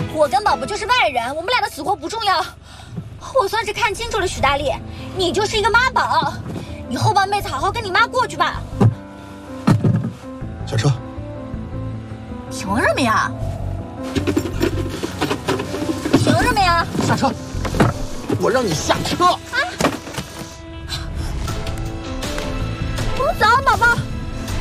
我跟宝宝就是外人，我们俩的死活不重要。我算是看清楚了许大力，你就是一个妈宝。你后半辈子好好跟你妈过去吧。 下车。 凭什么呀？凭什么呀？ 下车！我让你下车。 我们走，宝宝。